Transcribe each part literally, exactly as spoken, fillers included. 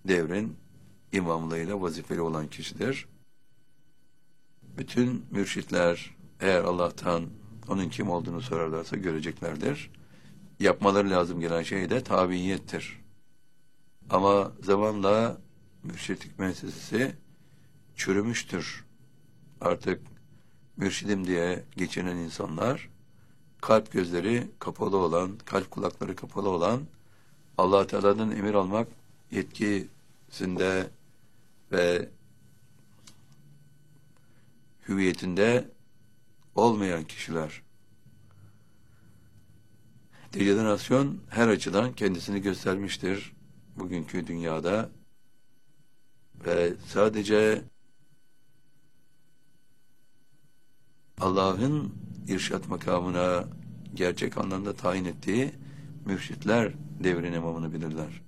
devrin imamlığıyla vazifeli olan kişidir. Bütün mürşitler eğer Allah'tan onun kim olduğunu sorarlarsa göreceklerdir. Yapmaları lazım gelen şey de tabiiyettir. Ama zamanla mürşitlik müessesesi çürümüştür. Artık mürşidim diye geçinen insanlar, kalp gözleri kapalı olan, kalp kulakları kapalı olan, Allah Teala'dan emir almak yetkisinde ve hüviyetinde olmayan kişiler. Dejenerasyon her açıdan kendisini göstermiştir bugünkü dünyada ve sadece Allah'ın irşat makamına gerçek anlamda tayin ettiği mürşitler devrin imamını bilirler.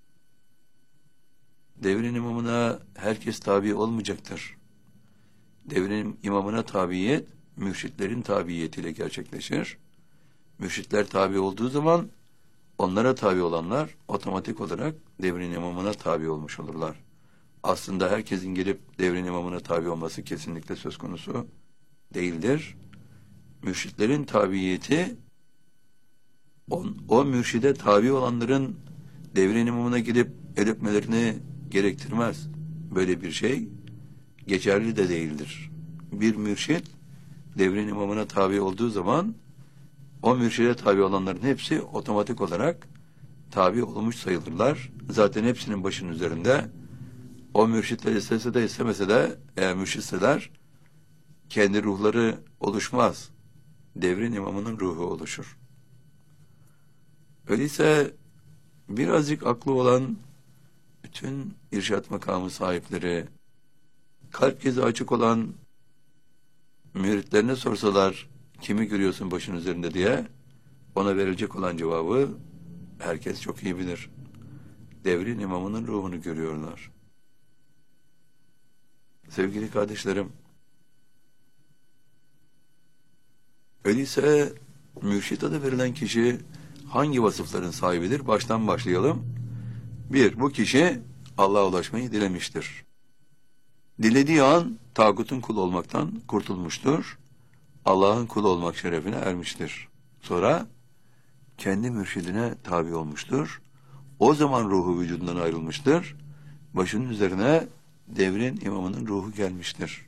Devrin imamına herkes tabi olmayacaktır. Devrin imamına tabiyet, mürşitlerin tabiyetiyle gerçekleşir. Mürşitler tabi olduğu zaman, onlara tabi olanlar otomatik olarak devrin imamına tabi olmuş olurlar. Aslında herkesin gelip devrin imamına tabi olması kesinlikle söz konusu değildir. Mürşitlerin tabiyeti, on, o mürşide tabi olanların devrin imamına gidip el öpmelerini gerektirmez. Böyle bir şey geçerli de değildir. Bir mürşit devrin imamına tabi olduğu zaman o mürşide tabi olanların hepsi otomatik olarak tabi olmuş sayılırlar. Zaten hepsinin başının üzerinde o mürşitler istese de istemese de eğer mürşitseler kendi ruhları oluşmaz. Devrin imamının ruhu oluşur. Öyleyse birazcık aklı olan bütün irşat makamı sahipleri, kalp gözü açık olan müritlerine sorsalar kimi görüyorsun başın üzerinde diye, ona verilecek olan cevabı herkes çok iyi bilir. Devrin imamının ruhunu görüyorlar. Sevgili kardeşlerim, öyleyse mürşit adı verilen kişi hangi vasıfların sahibidir? Baştan başlayalım. Bir, bu kişi Allah'a ulaşmayı dilemiştir. Dilediği an tağutun kulu olmaktan kurtulmuştur. Allah'ın kulu olmak şerefine ermiştir. Sonra kendi mürşidine tabi olmuştur. O zaman ruhu vücudundan ayrılmıştır. Başının üzerine devrin imamının ruhu gelmiştir.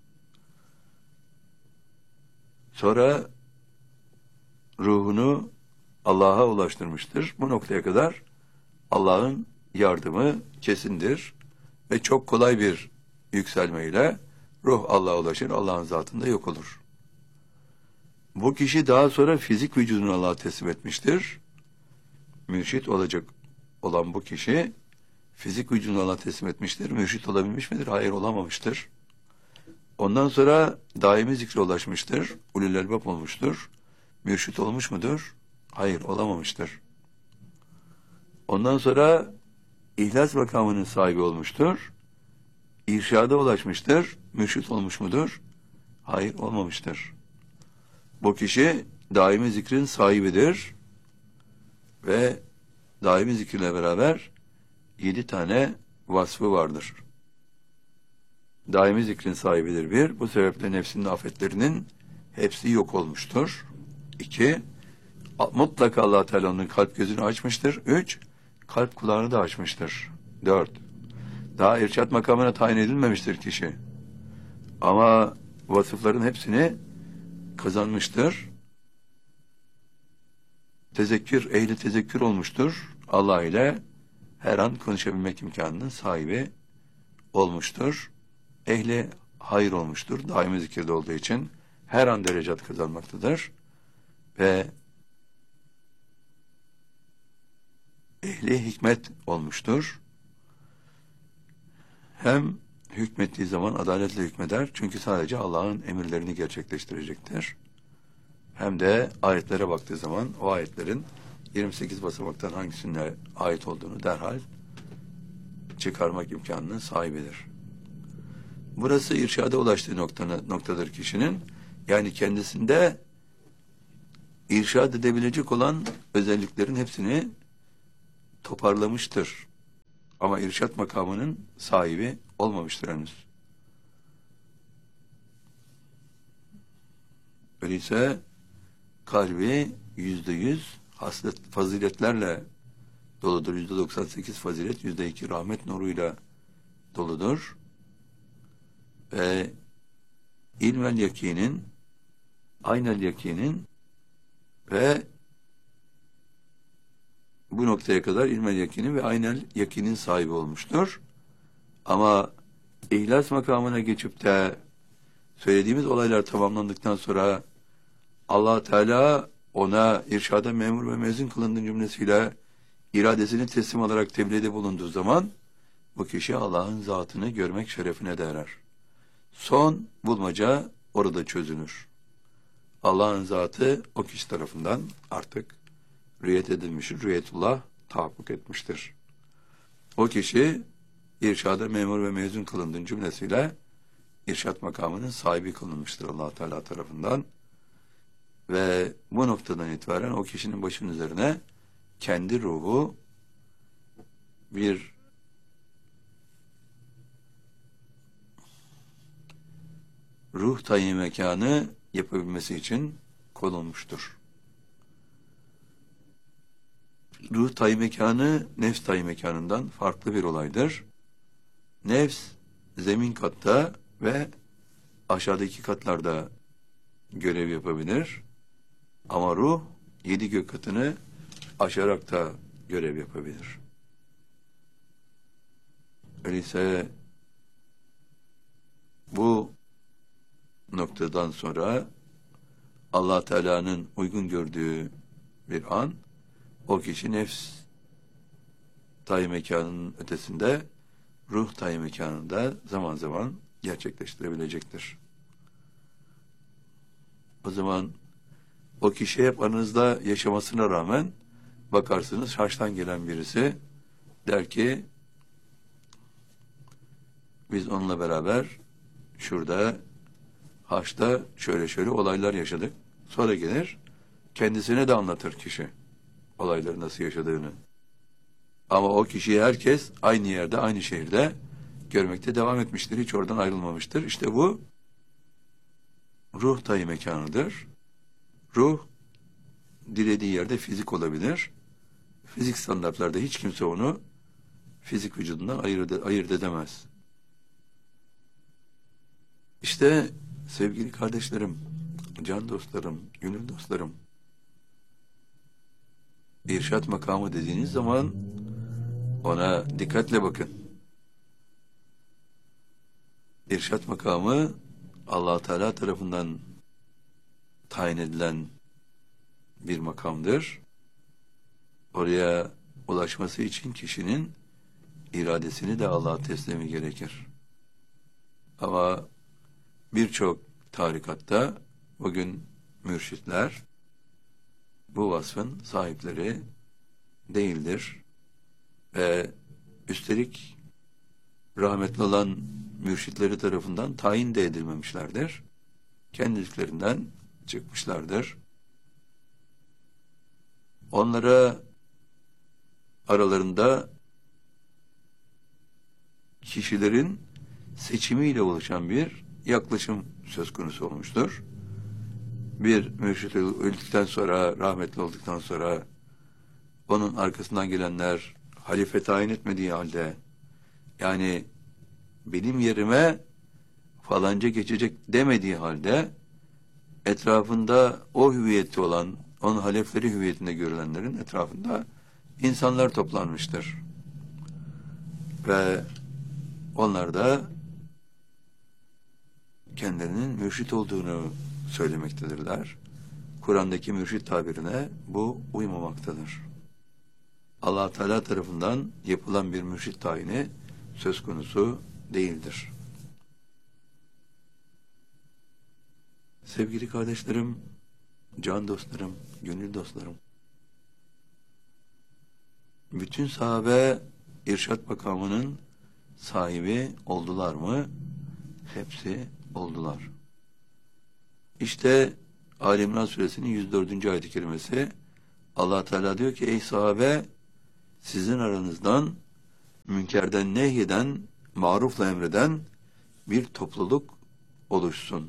Sonra ruhunu Allah'a ulaştırmıştır. Bu noktaya kadar Allah'ın yardımı kesindir ve çok kolay bir yükselmeyle ruh Allah'a ulaşır, Allah'ın zatında yok olur. Bu kişi daha sonra fizik vücudunu Allah'a teslim etmiştir. Mürşit olacak olan bu kişi fizik vücudunu Allah'a teslim etmiştir. Mürşit olabilmiş midir? Hayır, olamamıştır. Ondan sonra daimi zikre ulaşmıştır. Ulul elbab olmuştur. Mürşit olmuş mudur? Hayır, olamamıştır. Ondan sonra İhlas makamının sahibi olmuştur. İrşada ulaşmıştır. Mürşit olmuş mudur? Hayır, olmamıştır. Bu kişi daimi zikrin sahibidir. Ve daimi zikirle beraber yedi tane vasfı vardır. Daimi zikrin sahibidir bir. Bu sebeple nefsinin afetlerinin hepsi yok olmuştur. İki, mutlaka Allah Teala'nın kalp gözünü açmıştır. Üç, kalp kulağını da açmıştır. Dört, daha irşat makamına tayin edilmemiştir kişi. Ama vasıfların hepsini kazanmıştır. Tezekkür, ehli tezekkür olmuştur. Allah ile her an konuşabilmek imkanının sahibi olmuştur. Ehli hayır olmuştur. Daimi zikirde olduğu için her an derecat kazanmaktadır. Ve ehli hikmet olmuştur. Hem hükmettiği zaman adaletle hükmeder. Çünkü sadece Allah'ın emirlerini gerçekleştirecektir. Hem de ayetlere baktığı zaman o ayetlerin yirmi sekiz basamaktan hangisine ait olduğunu derhal çıkarmak imkanının sahibidir. Burası irşada ulaştığı noktanı, noktadır kişinin. Yani kendisinde irşad edebilecek olan özelliklerin hepsini toparlamıştır. Ama irşat makamının sahibi olmamıştır henüz. Öyleyse kalbi yüzde yüz haslet faziletlerle doludur. Yüzde doksan sekiz fazilet, yüzde iki rahmet nuruyla doludur. Ve ilmel yakinin, aynel yakinin ve bu noktaya kadar ilmel yakinin ve aynel yakinin sahibi olmuştur. Ama ihlas makamına geçip de söylediğimiz olaylar tamamlandıktan sonra Allah Teala ona irşada memur ve mezun kılındığı cümlesiyle iradesini teslim alarak tebliğde bulunduğu zaman bu kişi Allah'ın zatını görmek şerefine de erer. Son bulmaca orada çözülür. Allah'ın zatı o kişi tarafından artık rüyet edilmiştir. Rüyetullah tahakkuk etmiştir. O kişi irşada memur ve mezun kılındığı cümlesiyle irşat makamının sahibi kılınmıştır Allah Teala tarafından. Ve bu noktadan itibaren o kişinin başının üzerine kendi ruhu bir ruh tayin mekanı yapabilmesi için konulmuştur. Ruh tayin mekanı nefs tayin mekanından farklı bir olaydır. Nefs zemin katta ve aşağıdaki katlarda görev yapabilir. Ama ruh yedi gök katını aşarak da görev yapabilir. Öyleyse bu noktadan sonra Allah Teala'nın uygun gördüğü bir an o kişi nefs tayin mekanının ötesinde ruh tayin mekanında zaman zaman gerçekleştirebilecektir. O zaman o kişi hep aranızda yaşamasına rağmen bakarsınız haçtan gelen birisi der ki biz onunla beraber şurada haçta şöyle şöyle olaylar yaşadık. Sonra gelir kendisine de anlatır kişi olayları nasıl yaşadığını. Ama o kişiyi herkes aynı yerde, aynı şehirde görmekte devam etmiştir. Hiç oradan ayrılmamıştır. İşte bu ruh tayin mekanıdır. Ruh dilediği yerde fizik olabilir. Fizik standartlarda hiç kimse onu fizik vücudundan ayırt, ayırt edemez. İşte sevgili kardeşlerim, can dostlarım, gönül dostlarım, irşat makamı dediğiniz zaman ona dikkatle bakın. İrşat makamı Allah Teala tarafından tayin edilen bir makamdır. Oraya ulaşması için kişinin iradesini de Allah'a teslimi gerekir. Ama birçok tarikatta bugün mürşitler bu vasfın sahipleri değildir. Ve üstelik rahmetli olan mürşitleri tarafından tayin de edilmemişlerdir. Kendiliklerinden çıkmışlardır. Onlara aralarında kişilerin seçimiyle oluşan bir yaklaşım söz konusu olmuştur. Bir mürşit öldükten sonra, rahmetli olduktan sonra onun arkasından gelenler halife tayin etmediği halde, yani benim yerime falanca geçecek demediği halde etrafında o hüviyeti olan, onun halefleri hüviyetinde görülenlerin etrafında insanlar toplanmıştır. Ve onlar da kendilerinin mürşit olduğunu söylemektedirler. Kur'an'daki mürşit tabirine bu uymamaktadır. Allah Teala tarafından yapılan bir mürşit tayini söz konusu değildir. Sevgili kardeşlerim, can dostlarım, gönül dostlarım, bütün sahabe irşat makamının sahibi oldular mı? Hepsi oldular. İşte Ali İmran suresinin yüz dördüncü ayet-i kerimesi Allah Teala diyor ki ey sahabe sizin aranızdan münkerden nehyeden, marufla emreden bir topluluk oluşsun.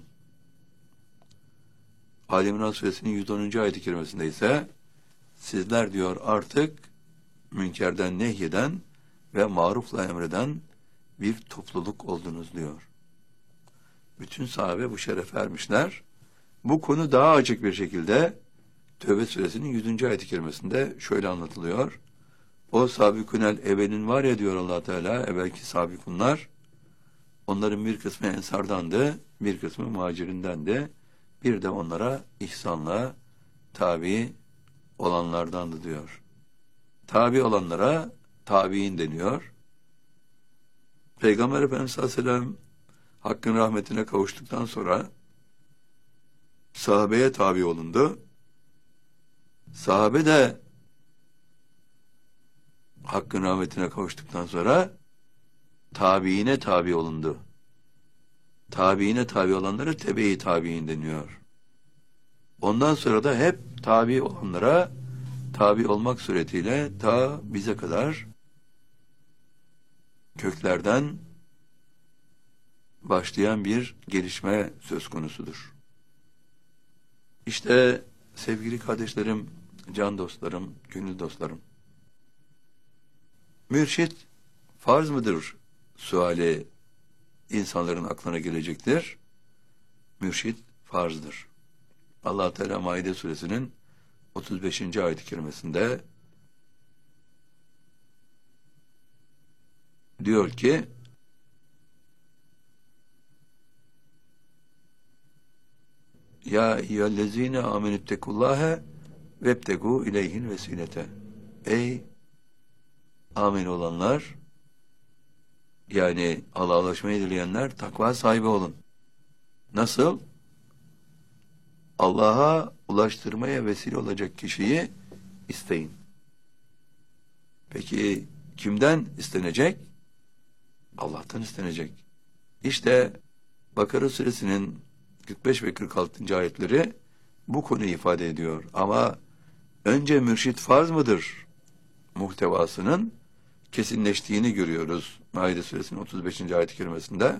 Ali İmran Suresinin yüz onuncu ayet-i kerimesinde ise sizler diyor artık münkerden nehyeden ve marufla emreden bir topluluk oldunuz diyor. Bütün sahabe bu şerefe ermişler. Bu konu daha açık bir şekilde Tevbe Suresinin yüzüncü ayet-i kerimesinde şöyle anlatılıyor. O sabikunel evvelin var ya diyor Allah Teala, evvelki sabikunlar, onların bir kısmı ensardandı, bir kısmı muhacirindendi. Bir de onlara ihsanla tabi olanlardandı diyor. Tabi olanlara tabiin deniyor. Peygamber Efendimiz sallallahu aleyhi ve sellem Hakk'ın rahmetine kavuştuktan sonra sahabeye tabi olundu. Sahabe de Hakk'ın rahmetine kavuştuktan sonra tabiine tabi olundu. Tabiine tabi olanlara tebe-i tabiin deniyor. Ondan sonra da hep tabi olanlara tabi olmak suretiyle ta bize kadar köklerden başlayan bir gelişme söz konusudur. İşte sevgili kardeşlerim, can dostlarım, gönül dostlarım, mürşit farz mıdır suali insanların aklına gelecektir. Mürşit farzdır. Allah Teala Maide Suresinin otuz beşinci ayet-i kerimesinde diyor ki Ya eyyühellezine amenüttekullâhe vebtegû ileyhin vesilete. Ey amin olanlar, yani Allah'a ulaşmayı dileyenler, takva sahibi olun. Nasıl? Allah'a ulaştırmaya vesile olacak kişiyi isteyin. Peki kimden istenecek? Allah'tan istenecek. İşte Bakara Suresinin kırk beş ve kırk altıncı ayetleri bu konuyu ifade ediyor. Ama önce mürşit farz mıdır muhtevasının kesinleştiğini görüyoruz. Maide Suresinin otuz beşinci ayet-i kerimesinde.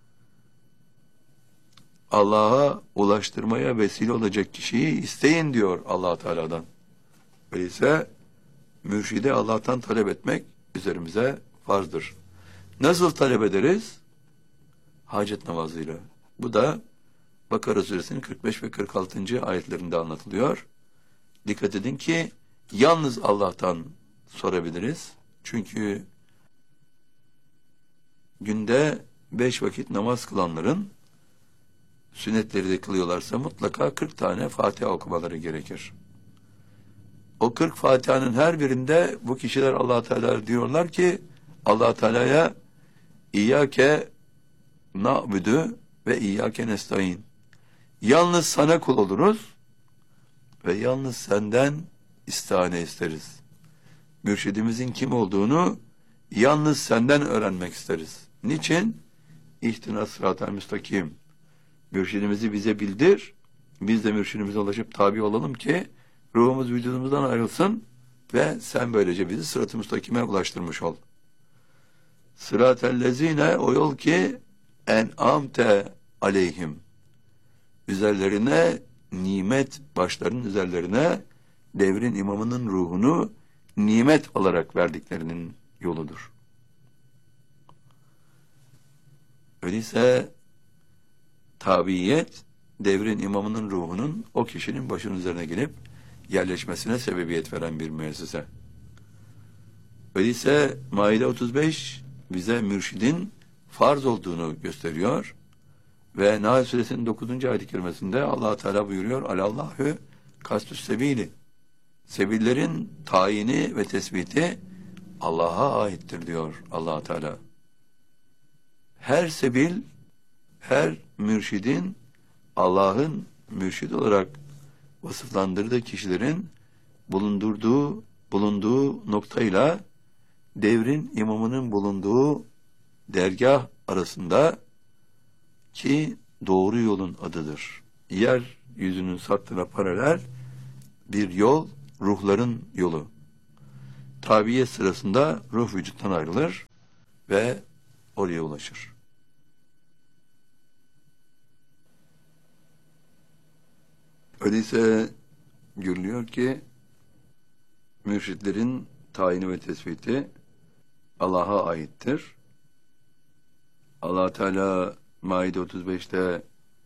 Allah'a ulaştırmaya vesile olacak kişiyi isteyin diyor Allah Teala'dan. Öyleyse mürşide Allah'tan talep etmek üzerimize farzdır. Nasıl talep ederiz? Hacet namazıyla. Bu da Bakara Suresinin kırk beş ve kırk altıncı ayetlerinde anlatılıyor. Dikkat edin ki yalnız Allah'tan sorabiliriz. Çünkü günde beş vakit namaz kılanların sünnetleri de kılıyorlarsa mutlaka kırk tane Fatiha okumaları gerekir. O kırk Fatiha'nın her birinde bu kişiler Allah Teala diyorlar ki Allah Teala'ya İyyâke na'budu ve İyyâke nestaîn. Yalnız sana kul oluruz ve yalnız senden istihane isteriz. Mürşidimizin kim olduğunu yalnız senden öğrenmek isteriz. Niçin? İhtina sıratel müstakim. Mürşidimizi bize bildir, biz de mürşidimize ulaşıp tabi olalım ki ruhumuz vücudumuzdan ayrılsın ve sen böylece bizi sırat-ı müstakime ulaştırmış ol. Sıratellezine, o yol ki en'amte aleyhim, üzerlerine nimet, başlarının üzerlerine devrin imamının ruhunu nimet olarak verdiklerinin yoludur. Öyleyse tabiyet, devrin imamının ruhunun o kişinin başının üzerine gelip yerleşmesine sebebiyet veren bir müessese. Öyleyse Maide otuz beş bize mürşidin farz olduğunu gösteriyor ve Nahl Suresinin dokuzuncu ayet-i kerimesinde Allah Teala buyuruyor: Alallahü kastüs sebili. Sebillerin tayini ve tespiti Allah'a aittir diyor Allah Teala. Her sebil, her mürşidin Allah'ın mürşid olarak vasıflandırdığı kişilerin bulundurduğu, bulunduğu noktayla devrin imamının bulunduğu dergah arasında ki doğru yolun adıdır. Yeryüzünün sattığına paralel bir yol, ruhların yolu. tabiyet sırasında ruh vücuttan ayrılır ve oraya ulaşır. Öyleyse görülüyor ki mürşitlerin tayini ve tespiti Allah'a aittir. Allah Teala Maide otuz beşte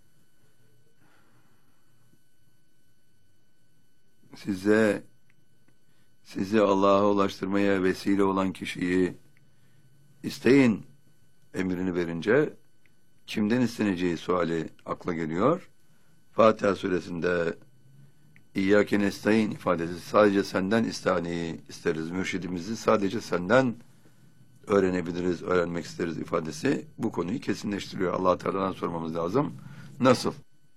size sizi Allah'a ulaştırmaya vesile olan kişiyi isteyin emrini verince kimden isteneceği suali akla geliyor. Fatiha suresinde İyyâke nestaîn ifadesi sadece senden istaneyi isteriz. Mürşidimizi sadece senden öğrenebiliriz, öğrenmek isteriz ifadesi bu konuyu kesinleştiriyor. Allah Teala'dan sormamız lazım. Nasıl?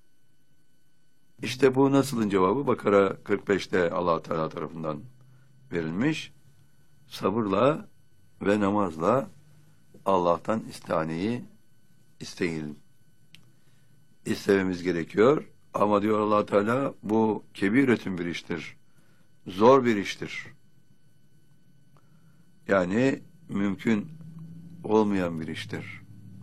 İşte bu nasılın cevabı Bakara kırk beşte Allah Teala tarafından verilmiş. Sabırla ve namazla Allah'tan istaneyi isteyelim. İstememiz gerekiyor. Ama diyor Allah Teala bu kebiretün bir iştir. Zor bir iştir. Yani mümkün olmayan bir iştir.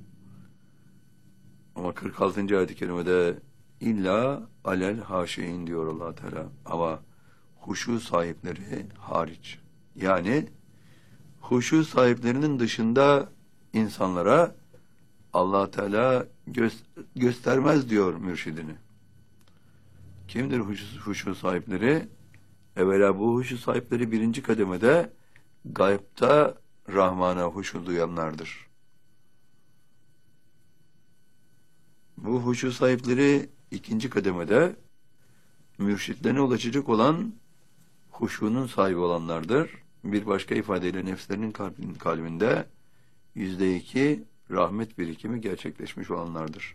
Ama kırk altıncı ayet-i kerimede illa alel haşein diyor Allah Teala. Ama huşu sahipleri hariç. Yani huşu sahiplerinin dışında insanlara Allah Teala gö- göstermez diyor mürşidini. Kimdir huşu, huşu sahipleri? Evvela bu huşu sahipleri birinci kademede gaybta Rahman'a huşu duyanlardır. Bu huşu sahipleri ikinci kademede mürşitlerine ulaşacak olan huşunun sahibi olanlardır. Bir başka ifadeyle nefslerinin kalbinde yüzde iki rahmet birikimi gerçekleşmiş olanlardır.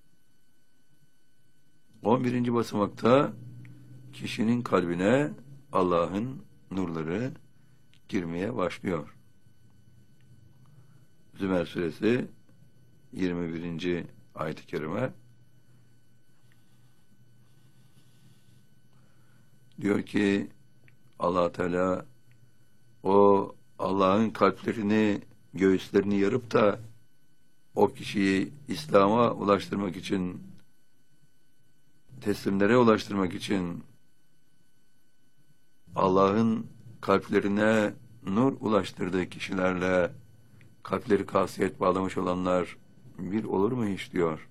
On birinci basamakta kişinin kalbine Allah'ın nurları girmeye başlıyor. Zümer suresi yirmi birinci ayet-i kerime diyor ki Allah Teala o Allah'ın kalplerini, göğüslerini yarıp da o kişiyi İslam'a ulaştırmak için, teslimlere ulaştırmak için Allah'ın kalplerine nur ulaştırdığı kişilerle kalpleri kasiyet bağlamış olanlar bir olur mu hiç diyor.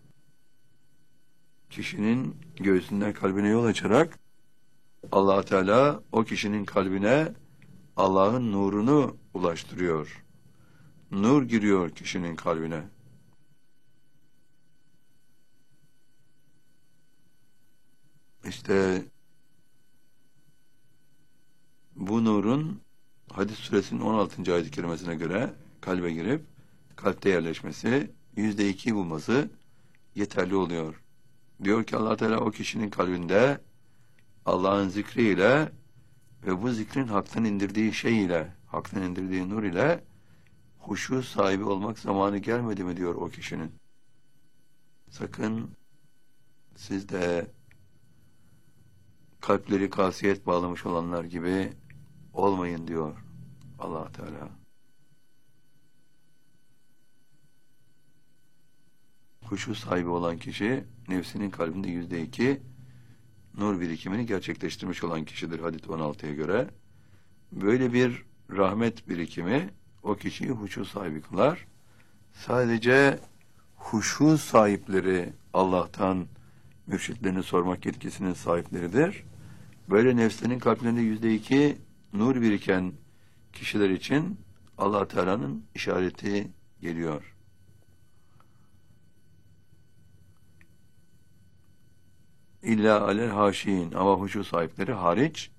Kişinin göğsünden kalbine yol açarak Allah Teala o kişinin kalbine Allah'ın nurunu ulaştırıyor. Nur giriyor kişinin kalbine. İşte bu nurun Hadis suresinin on altıncı ayet-i kerimesine göre kalbe girip kalpte yerleşmesi, yüzde iki bulması yeterli oluyor. Diyor ki Allah Teala o kişinin kalbinde Allah'ın zikriyle ve bu zikrin haktan indirdiği şey ile, haktan indirdiği nur ile huşu sahibi olmak zamanı gelmedi mi diyor o kişinin. Sakın siz de kalpleri kasiyet bağlamış olanlar gibi olmayın diyor Allah Teala. Huşu sahibi olan kişi nefsinin kalbinde yüzde iki nur birikimini gerçekleştirmiş olan kişidir hadis on altıya göre. Böyle bir rahmet birikimi o kişiyi huşu sahibi kılar. Sadece huşu sahipleri Allah'tan mürşitlerini sormak yetkisinin sahipleridir. Böyle nefsinin kalplerinde yüzde iki nur biriken kişiler için Allah Teala'nın işareti geliyor. İlla alel haşin ama huşu sahipleri hariç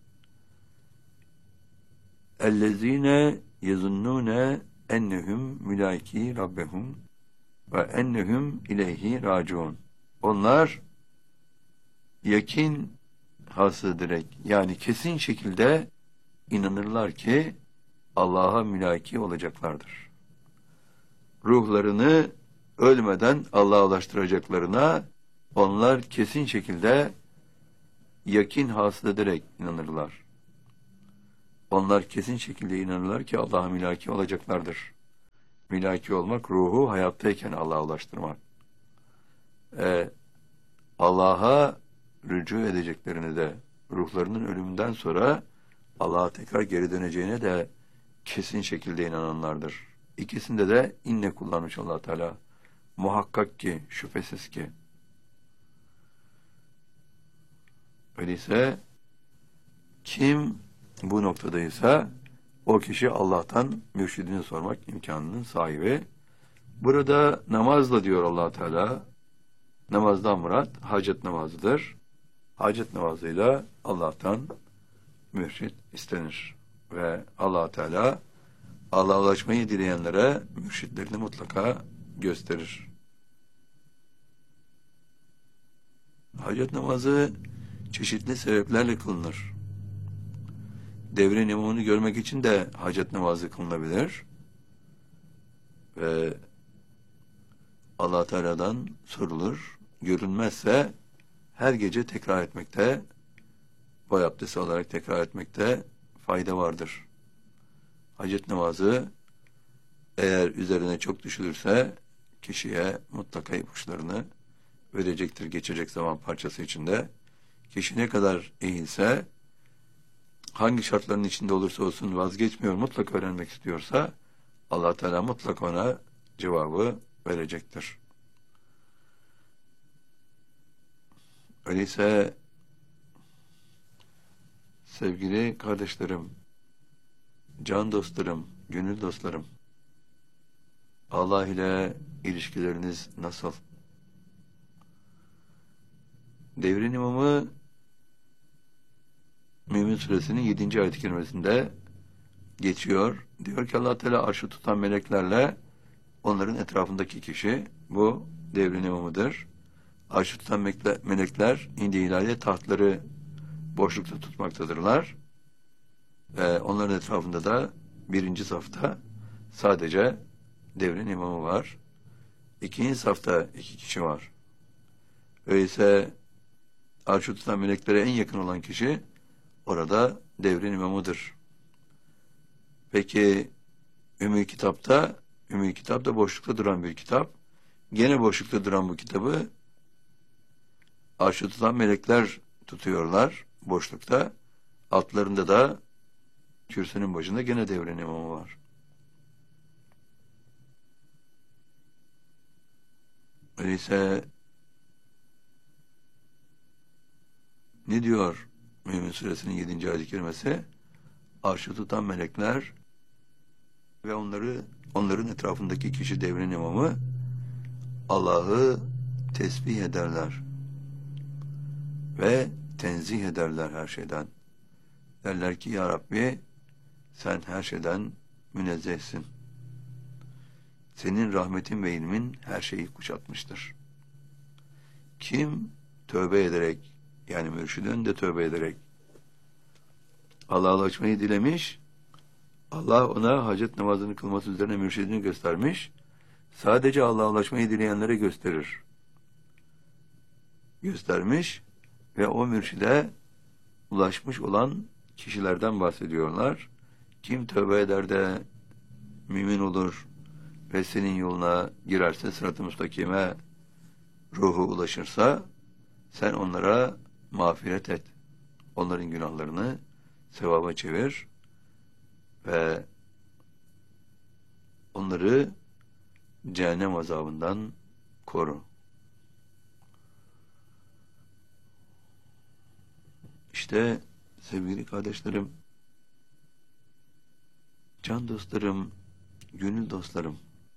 ellezine yezunnune ennehum mülaiki rabbehum ve ennehum ileyhi raciun. Onlar yakin hası direkt yani kesin şekilde inanırlar ki Allah'a mülaki olacaklardır. Ruhlarını ölmeden Allah'a ulaştıracaklarına onlar kesin şekilde yakin hasıl ederek inanırlar. Onlar kesin şekilde inanırlar ki Allah'a milaki olacaklardır. Milaki olmak, ruhu hayattayken Allah'a ulaştırmak. E, Allah'a rücu edeceklerini de, ruhlarının ölümünden sonra Allah'a tekrar geri döneceğine de kesin şekilde inananlardır. İkisinde de inne kullanmış Allah Teala. Muhakkak ki, şüphesiz ki. Öyleyse kim bu noktadaysa o kişi Allah'tan mürşidini sormak imkanının sahibi. Burada namazla diyor Allah Teala. Namazdan murat hacet namazıdır. Hacet namazıyla Allah'tan mürşid istenir. Ve Allah Teala Allah'a ulaşmayı dileyenlere mürşidlerini mutlaka gösterir. Hacet namazı çeşitli sebeplerle kılınır. Devrin imamını görmek için de hacet namazı kılınabilir. Ve Allah Teala'dan sorulur. Görünmezse her gece tekrar etmekte, boy abdesti olarak tekrar etmekte fayda vardır. Hacet namazı eğer üzerine çok düşülürse kişiye mutlaka ipuçlarını verecektir geçecek zaman parçası içinde. Kişi ne kadar eğilse, hangi şartların içinde olursa olsun vazgeçmiyor, mutlaka öğrenmek istiyorsa Allah Teala mutlaka ona cevabı verecektir. Öyleyse sevgili kardeşlerim, can dostlarım, gönül dostlarım, Allah ile ilişkileriniz nasıl? Devrin imamı Mümin Suresinin yedinci ayet-i kerimesinde geçiyor. Diyor ki Allah Teala arşı tutan meleklerle onların etrafındaki kişi bu devrin imamıdır. Arşı tutan melekler indi ilahiye tahtları boşlukta tutmaktadırlar. Ve onların etrafında da birinci safta sadece devrin imamı var. İkinci safta iki kişi var. Öyleyse arşı tutan meleklere en yakın olan kişi orada devrin imamıdır. Peki Ümmü Kitap'ta, Ümmü Kitap da boşlukta duran bir kitap. Gene boşlukta duran bu kitabı arşı tutan melekler tutuyorlar boşlukta. Altlarında da kürsünün başında gene devrin imamı var. Öyleyse ne diyor Mümin Suresinin yedinci ayet-i kerimesi? Arşı tutan melekler ve onları onların etrafındaki kişi devrin imamı Allah'ı tesbih ederler ve tenzih ederler her şeyden. Derler ki ya Rabbi sen her şeyden münezzehsin. Senin rahmetin ve ilmin her şeyi kuşatmıştır. Kim tövbe ederek, yani mürşidin de tövbe ederek Allah'a ulaşmayı dilemiş, Allah ona hacet namazını kılması üzerine mürşidini göstermiş, sadece Allah'a ulaşmayı dileyenlere gösterir. Göstermiş ve o mürşide ulaşmış olan kişilerden bahsediyorlar. Kim tövbe eder de mümin olur ve senin yoluna girerse, sırat-ı müstakime ruhu ulaşırsa, sen onlara mağfiret et. Onların günahlarını sevaba çevir ve onları cehennem azabından koru. İşte sevgili kardeşlerim, can dostlarım, gönül dostlarım,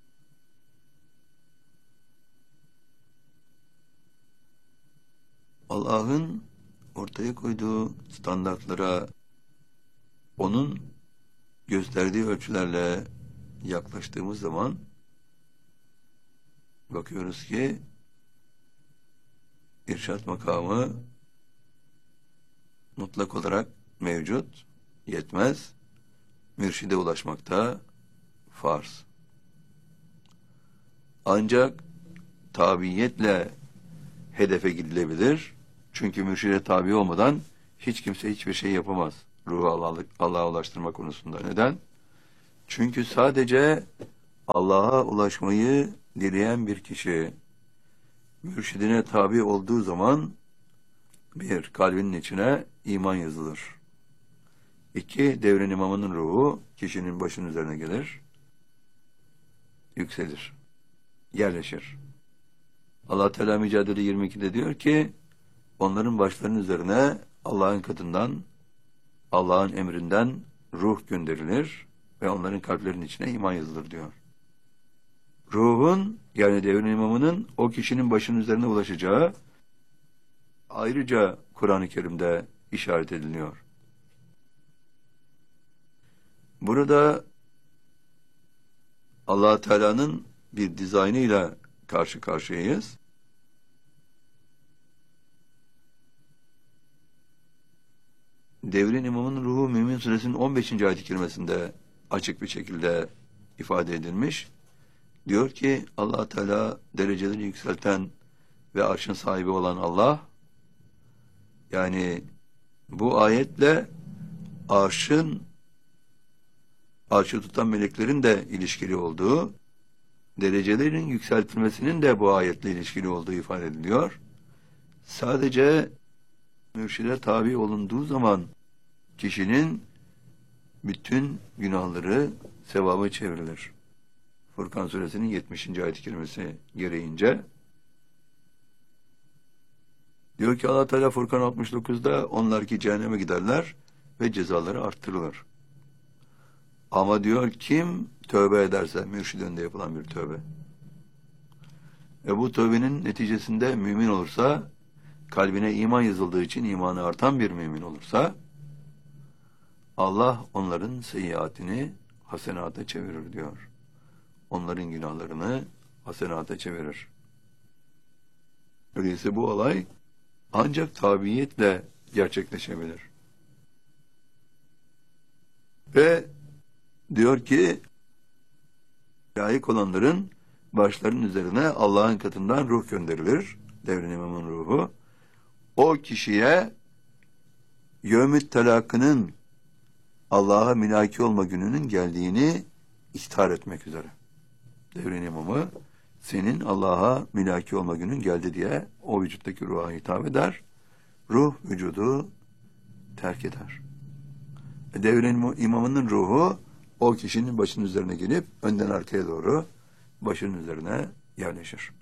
Allah'ın ortaya koyduğu standartlara, onun gösterdiği ölçülerle yaklaştığımız zaman bakıyoruz ki irşat makamı mutlak olarak mevcut, yetmez. Mürşide ulaşmakta farz. Ancak tabiiyetle hedefe gidilebilir. Çünkü mürşide tabi olmadan hiç kimse hiçbir şey yapamaz. ruhu Allah'a Allah'a ulaştırma konusunda. Neden? Çünkü sadece Allah'a ulaşmayı dileyen bir kişi mürşidine tabi olduğu zaman bir, kalbinin içine iman yazılır. İki, devrin imamının ruhu kişinin başının üzerine gelir, yükselir, yerleşir. Allah Teala Mücadele yirmi ikide diyor ki, onların başlarının üzerine Allah'ın katından, Allah'ın emrinden ruh gönderilir ve onların kalplerinin içine iman yazılır diyor. Ruhun, yani devrin imamının o kişinin başının üzerine ulaşacağı ayrıca Kur'an-ı Kerim'de işaret ediliyor. Burada Allah Teala'nın bir dizaynıyla karşı karşıyayız. Devrin imamının ruhu Mümin Suresinin on beşinci ayet-i kerimesinde açık bir şekilde ifade edilmiş. Diyor ki Allah Teala dereceleri yükselten ve arşın sahibi olan Allah, yani bu ayetle arşın arşı tutan meleklerin de ilişkili olduğu, derecelerin yükseltilmesinin de bu ayetle ilişkili olduğu ifade ediliyor. Sadece mürşide tabi olunduğu zaman kişinin bütün günahları sevaba çevrilir. Furkan Suresinin yetmişinci ayet-i kerimesi gereğince diyor ki Allah Teala Furkan altmış dokuzda onlar ki cehenneme giderler ve cezaları arttırılır. Ama diyor kim tövbe ederse, mürşid önünde yapılan bir tövbe. Ve bu tövbenin neticesinde mümin olursa, kalbine iman yazıldığı için imanı artan bir mümin olursa, Allah onların seyyiatini hasenata çevirir diyor. Onların günahlarını hasenata çevirir. Öyleyse bu olay ancak tabiiyetle gerçekleşebilir. Ve diyor ki layık olanların başlarının üzerine Allah'ın katından ruh gönderilir. Devrin imamın ruhu. O kişiye yevmü't telakının Allah'a mülaki olma gününün geldiğini ihtar etmek üzere. Devrin imamı senin Allah'a mülaki olma günün geldi diye o vücuttaki ruha hitap eder. Ruh vücudu terk eder. Devrin imamının ruhu o kişinin başının üzerine gelip önden arkaya doğru başının üzerine yerleşir.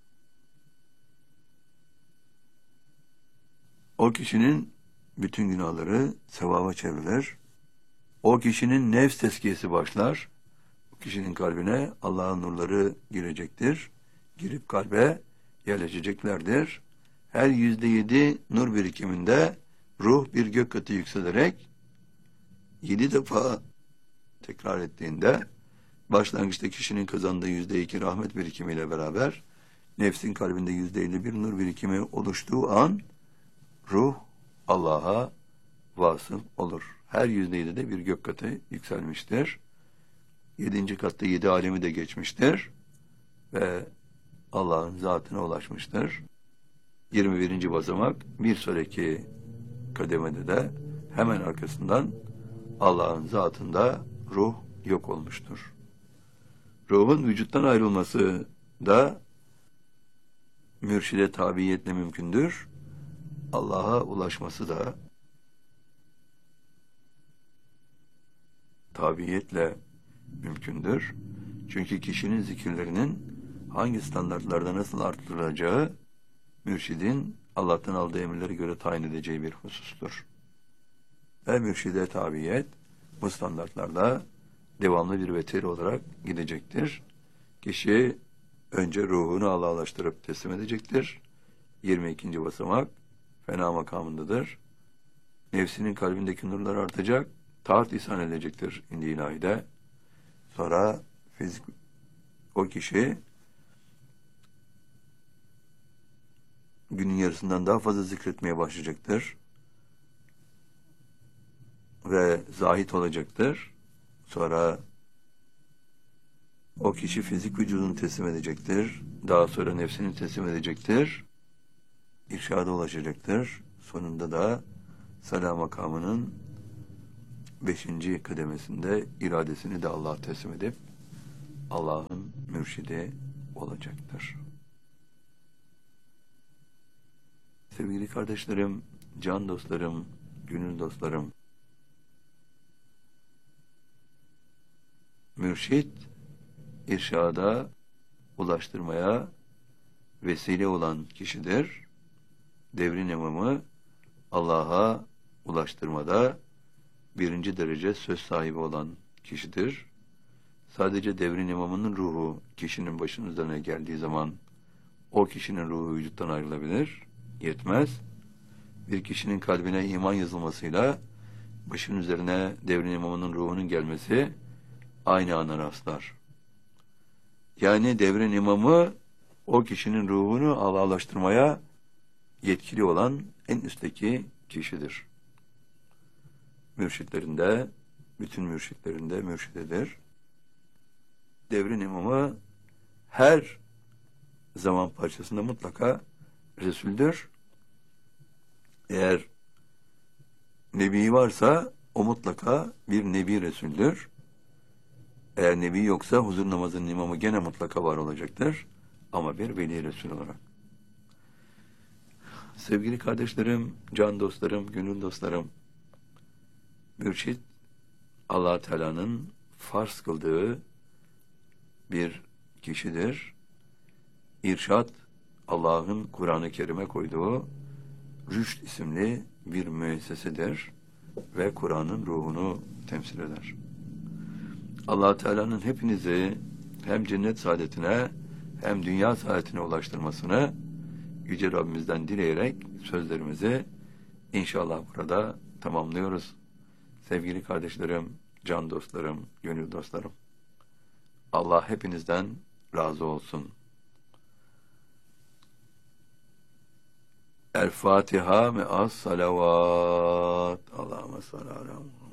O kişinin bütün günahları sevaba çevrilir. O kişinin nefs tezkiyesi başlar. O kişinin kalbine Allah'ın nurları girecektir. Girip kalbe yerleşeceklerdir. Her yüzde yedi nur birikiminde ruh bir gök katı yükselerek yedi defa tekrar ettiğinde başlangıçta kişinin kazandığı yüzde iki rahmet birikimiyle beraber nefsin kalbinde yüzde elli bir nur birikimi oluştuğu an ruh Allah'a vasıl olur. Her yüzde yedi de bir gök katı yükselmiştir. Yedinci katta yedi alemi de geçmiştir ve Allah'ın zatına ulaşmıştır. Yirmi birinci basamak bir sonraki kademede de hemen arkasından Allah'ın zatında ruh yok olmuştur. Ruhun vücuttan ayrılması da mürşide tabiiyetle mümkündür. Allah'a ulaşması da tabiiyetle mümkündür. Çünkü kişinin zikirlerinin hangi standartlarda nasıl artırılacağı mürşidin Allah'tan aldığı emirlere göre tayin edeceği bir husustur. Ve mürşide tabiyet bu standartlarda devamlı bir vetir olarak gidecektir. Kişi önce ruhunu Allah'laştırıp teslim edecektir. yirmi ikinci basamak fena makamındadır. Nefsinin kalbindeki nurlar artacak, taat ihsan edecektir indi ilahide. Sonra fizik o kişi günün yarısından daha fazla zikretmeye başlayacaktır. Ve zahit olacaktır. Sonra o kişi fizik vücudunu teslim edecektir. Daha sonra nefsini teslim edecektir. İrşada ulaşacaktır. Sonunda da salam makamının beşinci kademesinde iradesini de Allah'a teslim edip Allah'ın mürşidi olacaktır. Sevgili kardeşlerim, can dostlarım, gönül dostlarım, mürşid, irşada, ulaştırmaya vesile olan kişidir. Devrin imamı, Allah'a ulaştırmada birinci derece söz sahibi olan kişidir. Sadece devrin imamının ruhu kişinin başının üzerine geldiği zaman o kişinin ruhu vücuttan ayrılabilir, yetmez. Bir kişinin kalbine iman yazılmasıyla başının üzerine devrin imamının ruhunun gelmesi aynı ana rastlar. Yani devrin imamı o kişinin ruhunu Allah'laştırmaya yetkili olan en üstteki kişidir. Mürşitlerinde, bütün mürşitlerinde mürşidedir. Devrin imamı her zaman parçasında mutlaka Resul'dür. Eğer Nebi varsa o mutlaka bir Nebi Resul'dür. Eğer Nebi yoksa huzur namazının imamı gene mutlaka var olacaktır. Ama bir Veli Resul olarak. Sevgili kardeşlerim, can dostlarım, gönül dostlarım, mürşid, Allah Teala'nın farz kıldığı bir kişidir. İrşad, Allah'ın Kur'an-ı Kerim'e koyduğu Rüşd isimli bir müessesedir ve Kur'an'ın ruhunu temsil eder. Allah Teala'nın hepinizi hem cennet saadetine hem dünya saadetine ulaştırmasını Yüce Rabbimizden dileyerek sözlerimizi inşallah burada tamamlıyoruz. Sevgili kardeşlerim, can dostlarım, gönül dostlarım, Allah hepinizden razı olsun. El Fatiha me'as salavat. Allahümme salli ala